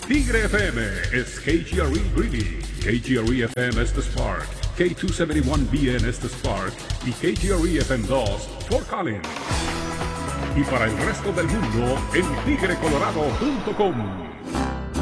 Tigre FM is KGRE Greeley, KGRE FM es The Spark, K271BN es The Spark y KGRE FM2 Fort Collins. Y para el resto del mundo en tigrecolorado.com.